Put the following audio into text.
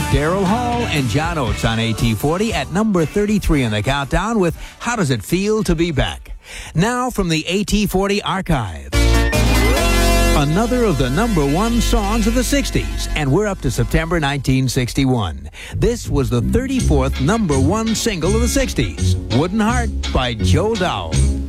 Daryl Hall and John Oates on AT40 at number 33 in the countdown with How Does It Feel to Be Back? Now from the AT40 archives. Another of the number one songs of the 60s, and we're up to September 1961. This was the 34th number one single of the 60s, Wooden Heart by Joe Dowell.